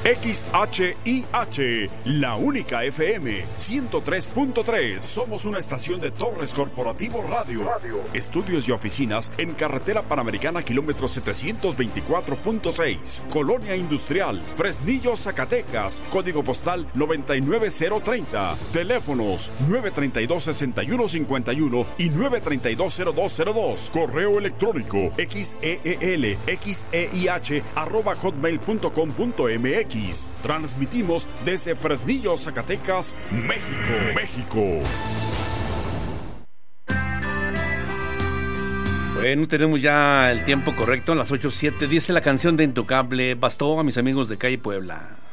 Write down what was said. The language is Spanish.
XHIH, la única FM 103.3. Somos una estación de Torres Corporativo Radio. Estudios y oficinas en Carretera Panamericana, kilómetro 724.6. Colonia Industrial, Fresnillo, Zacatecas. Código postal 99030. Teléfonos 932-6151 y 932-0202. Correo electrónico xeelxeih@hotmail.com.mx. Transmitimos desde Fresnillo, Zacatecas, México. Bueno, tenemos ya el tiempo correcto, a las 8:07. Dice la canción de Intocable, bastó a mis amigos de Calle Puebla.